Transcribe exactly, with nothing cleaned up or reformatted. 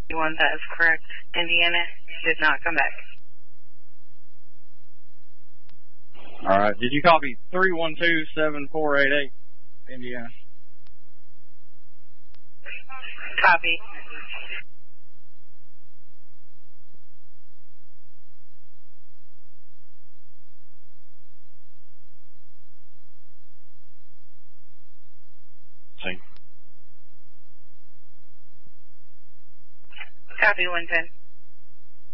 One, that is correct. Indiana did not come back. All right. Did you copy three one two seven four eight eight, Indiana? Copy. See. Copy one ten.